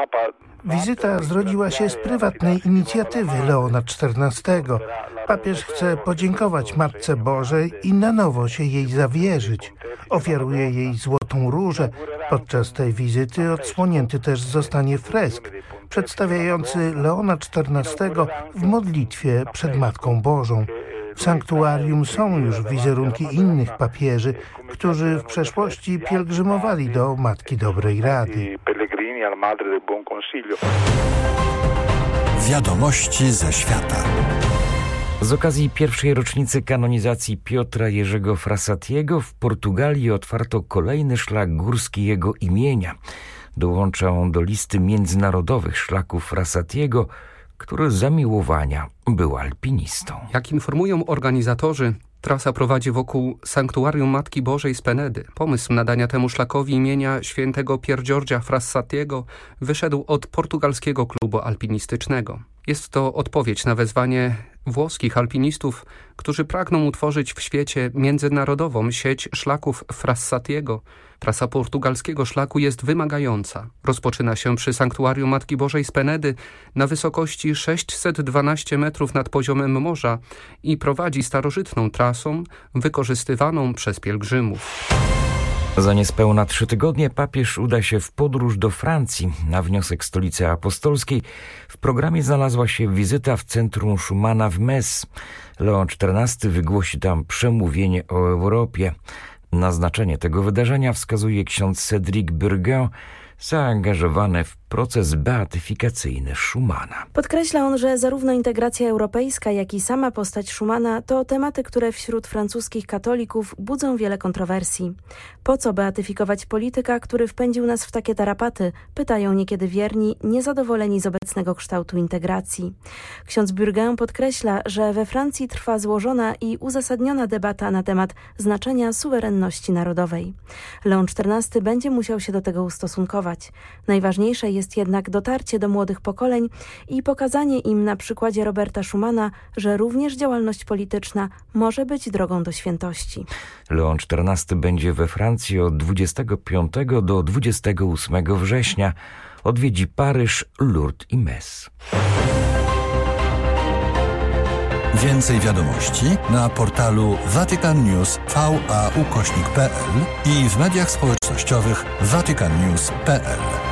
Wizyta zrodziła się z prywatnej inicjatywy Leona XIV. Papież chce podziękować Matce Bożej i na nowo się jej zawierzyć. Ofiaruje jej złotą różę. Podczas tej wizyty odsłonięty też zostanie fresk przedstawiający Leona XIV w modlitwie przed Matką Bożą. W sanktuarium są już wizerunki innych papieży, którzy w przeszłości pielgrzymowali do Matki Dobrej Rady. Wiadomości ze świata. Z okazji pierwszej rocznicy kanonizacji Piotra Jerzego Frassatiego w Portugalii otwarto kolejny szlak górski jego imienia. Dołącza on do listy międzynarodowych szlaków Frassatiego, który z zamiłowania był alpinistą. Jak informują organizatorzy, trasa prowadzi wokół sanktuarium Matki Bożej z Penedy. Pomysł nadania temu szlakowi imienia świętego Pier Giorgia Frassatiego wyszedł od portugalskiego klubu alpinistycznego. Jest to odpowiedź na wezwanie włoskich alpinistów, którzy pragną utworzyć w świecie międzynarodową sieć szlaków Frassatiego. Trasa portugalskiego szlaku jest wymagająca. Rozpoczyna się przy sanktuarium Matki Bożej z Penedy na wysokości 612 metrów nad poziomem morza i prowadzi starożytną trasą wykorzystywaną przez pielgrzymów. Za niespełna 3 tygodnie papież uda się w podróż do Francji. Na wniosek Stolicy Apostolskiej w programie znalazła się wizyta w centrum Schumana w Metz. Leon XIV wygłosi tam przemówienie o Europie. Na znaczenie tego wydarzenia wskazuje ksiądz Cédric Burguin, zaangażowany w proces beatyfikacyjny Schumana. Podkreśla on, że zarówno integracja europejska, jak i sama postać Schumana to tematy, które wśród francuskich katolików budzą wiele kontrowersji. Po co beatyfikować polityka, który wpędził nas w takie tarapaty? Pytają niekiedy wierni, niezadowoleni z obecnego kształtu integracji. Ksiądz Burguin podkreśla, że we Francji trwa złożona i uzasadniona debata na temat znaczenia suwerenności narodowej. Leon XIV będzie musiał się do tego ustosunkować. Najważniejsze jest jednak dotarcie do młodych pokoleń i pokazanie im na przykładzie Roberta Schumana, że również działalność polityczna może być drogą do świętości. Leon XIV będzie we Francji od 25 do 28 września. Odwiedzi Paryż, Lourdes i Metz. Więcej wiadomości na portalu vaticannews.va/pl i w mediach społecznościowych vaticannews.pl.